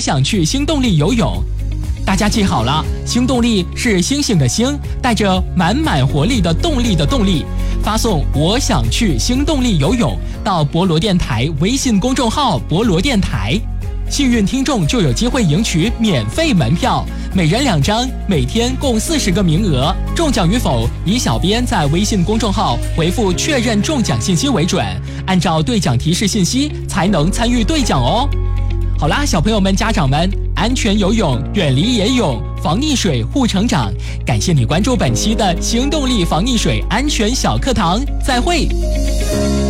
想去新动力游泳。大家记好了，新动力是星星的星，带着满满活力的动力的动力。发送我想去新动力游泳到博罗电台微信公众号博罗电台，幸运听众就有机会赢取免费门票，每人2张，每天共40个名额。中奖与否以小编在微信公众号回复确认中奖信息为准，按照兑奖提示信息才能参与兑奖哦。好啦，小朋友们家长们，安全游泳，远离野泳，防溺水护成长。感谢你关注本期的行动力防溺水安全小课堂，再会。